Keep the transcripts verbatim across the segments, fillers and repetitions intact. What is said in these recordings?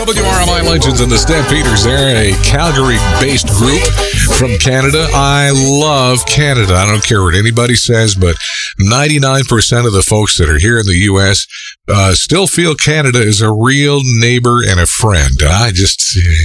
W R M I Legends and the Stampeders. They're a Calgary-based group from Canada. I love Canada. I don't care what anybody says, but ninety-nine percent of the folks that are here in the U S uh, still feel Canada is a real neighbor and a friend. I just,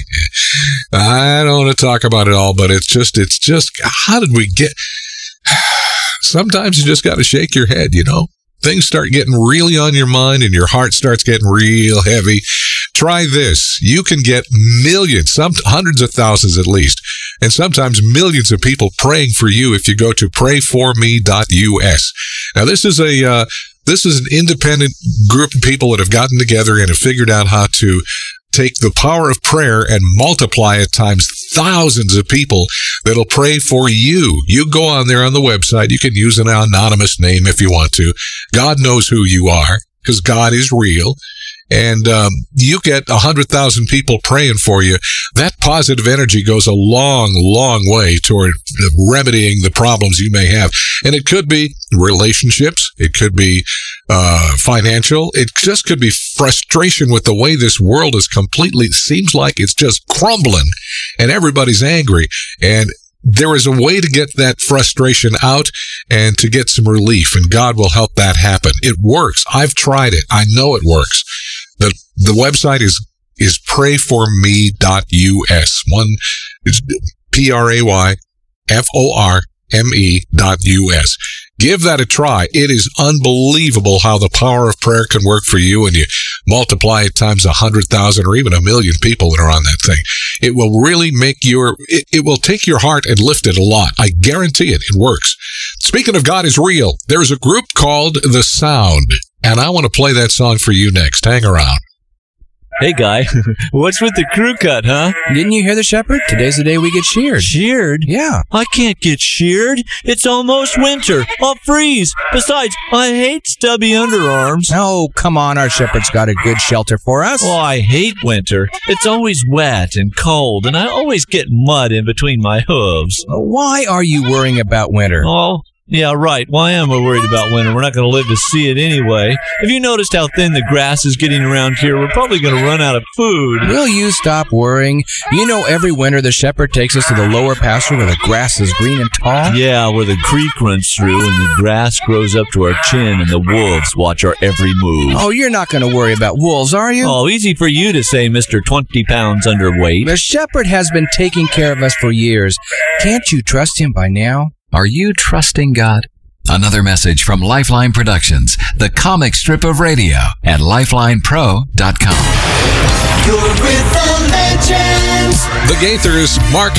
I don't want to talk about it all, but it's just, it's just, how did we get, sometimes you just got to shake your head, you know? Things start getting really on your mind and your heart starts getting real heavy. Try this. You can get millions, some hundreds of thousands at least, and sometimes millions of people praying for you if you go to pray for me dot U S. Now, this is a uh, this is an independent group of people that have gotten together and have figured out how to take the power of prayer and multiply it times thousands of people that'll pray for you. You go on there on the website. You can use an anonymous name if you want to. God knows who you are because God is real. And um, you get one hundred thousand people praying for you. That positive energy goes a long, long way toward remedying the problems you may have. And it could be relationships. It could be uh financial. It just could be frustration with the way this world is completely, seems like it's just crumbling and everybody's angry. And there is a way to get that frustration out and to get some relief, and God will help that happen. It works. I've tried it. I know it works. The the website is is pray for me dot U S. One is P R A Y F O R M E dot U S. Give that a try. It is unbelievable how the power of prayer can work for you, and you multiply it times a hundred thousand or even a million people that are on that thing. It will really make your, it, it will take your heart and lift it a lot. I guarantee it. It works. Speaking of God is real, there's a group called The Sound, and I want to play that song for you next. Hang around. Hey, Guy, what's with the crew cut, huh? Didn't you hear the shepherd? Today's the day we get sheared. Sheared? Yeah. I can't get sheared. It's almost winter. I'll freeze. Besides, I hate stubby underarms. Oh, come on. Our shepherd's got a good shelter for us. Oh, I hate winter. It's always wet and cold, and I always get mud in between my hooves. Why are you worrying about winter? Oh, yeah, right. Why am I worried about winter? We're not going to live to see it anyway. Have you noticed how thin the grass is getting around here? We're probably going to run out of food. Will you stop worrying? You know, every winter the shepherd takes us to the lower pasture where the grass is green and tall? Yeah, where the creek runs through and the grass grows up to our chin and the wolves watch our every move. Oh, you're not going to worry about wolves, are you? Oh, easy for you to say, Mister twenty pounds underweight. The shepherd has been taking care of us for years. Can't you trust him by now? Are you trusting God? Another message from Lifeline Productions, the comic strip of radio at lifeline pro dot com. You're with the legends. The Gaithers, Mark